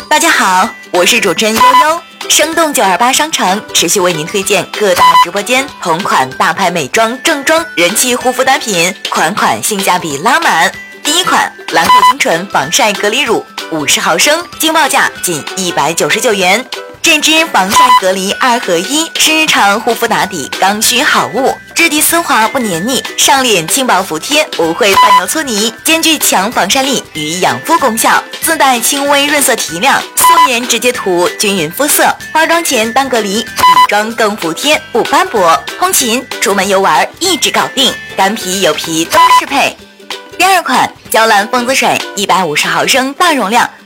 大家好，我是主持人悠悠，生动928商城持续为您推荐各大直播间同款大牌美妆正装人气护肤单品，款款性价比拉满。第一款兰蔻精纯防晒隔离乳50毫升，惊报价仅199元。这支防晒隔离2合1是日常护肤打底刚需好物，质地丝滑不黏腻，上脸轻薄服帖，不会泛油粗泥，兼具强防晒力与养肤功效，自带轻微润色提亮，素颜直接涂均匀肤色，化妆前当隔离，女妆更服帖不斑驳，通勤出门游玩一直搞定，干皮油皮都适配。第二款娇兰蜂子水150毫升大容量